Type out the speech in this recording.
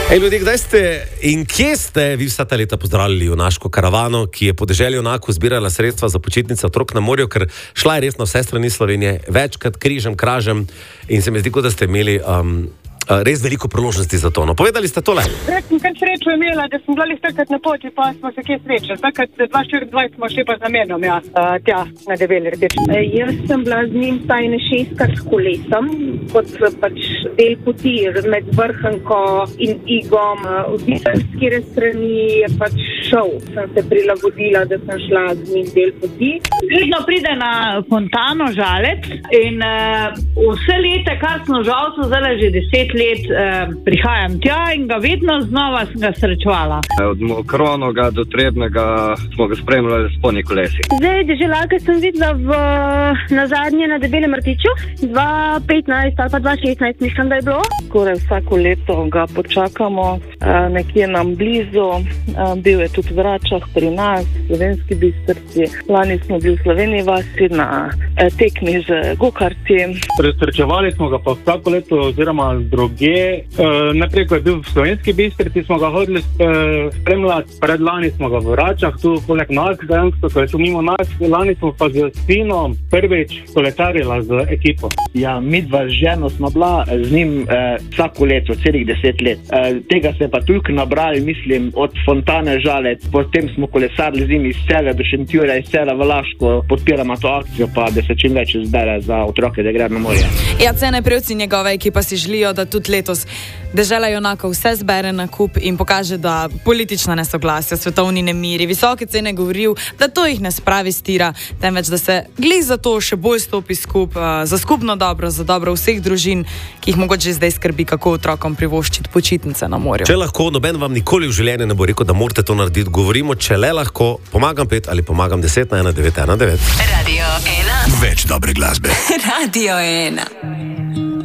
Ej, ljudje, kdaj ste in kje ste vi vsa ta leta pozdravljali junaško karavano, ki je po deželi junakov zbirala sredstva za počitnice otrok na morju, ker šla je res na vse strani Slovenije, večkrat križem, kražem in se mi zdi, kot da ste imeli res veliko priložnosti za to. No, povedali ste tole. Sem kar srečo imela, da sem bila takrat na poti, pa smo se kje srečali. Takrat 2024 smo še pa z namenom, tja na Debeli rdeči. Jaz sem bila z njim tajne 6-krat s kolesom, kot pač del poti med Vrhanko in Igom. V katere strani je pač šel. Sem se prilagodila, da sem šla z njim del poti. Vedno pride na fontano Žalec in vse leta, kar smo žalcu, zdaj že 10 let prihajam tja in ga vedno znova sem ga srečevala. Od Mokronoga do Trebnega smo ga spremljali s poni kolesi. Zdaj, deželake sem videla na zadnje na Debelem rtiču, 2015 ali pa 2016, mislim, da je bilo. Skoraj vsako leto ga počakamo, nekje nam blizu, bil je tudi v Račah pri nas, Slovenski Bistrici. Lani smo bili v Sloveniji vasi na tekmi z gokarti. Presrečevali smo ga pa vsako leto oziroma druge. Najprej, ko je bil v Slovenski Bistrici, smo ga hodili spremljati, predlani smo ga v Račah, tu poleg nas, dejansko, ko je tu mimo nas, lani smo pa z sinom prvič kolesarila z ekipo. Ja, midva z ženo smo bila z njim vsako leto, celih 10 let. Tega se pa tukaj nabrali, mislim, od Fontane Žalec, potem smo kolesarili z njim iz Celja do Šentjurja, iz Celja v Laško, podpiramo to akcijo, pa da se čim več zbere za otroke, da grejo na morje. Ja, Cene Prevc in njegova ekipa si želijo, da tudi letos dežela junakov vse zbere na kup in pokaže, da politična nesoglasja, svetovni nemiri, visoke cene govorijo, da to jih ne spravi s tira, temveč da se glih za to še bolj stopi za skupno dobro, za dobro vseh družin, ki jih mogoče zdaj skrbi, kako otrokom privoščiti počitnice na morju. Če lahko, noben vam nikoli v življenju ne bo rekel, da morate to narediti. Govorimo, če le lahko, pomagam 5 ali pomagam 10 na 1919. Radio 1. Več dobre glasbe. Radio 1.